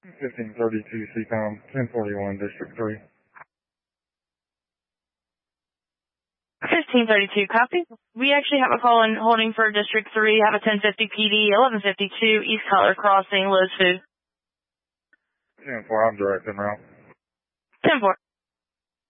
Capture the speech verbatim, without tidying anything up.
fifteen thirty-two C COM, ten forty-one, District three. fifteen thirty-two, copy. We actually have a call in holding for District three, have a ten fifty P D, eleven fifty-two East Cutler Crossing, Lowe's Food. ten four, I'm direct en route. ten four.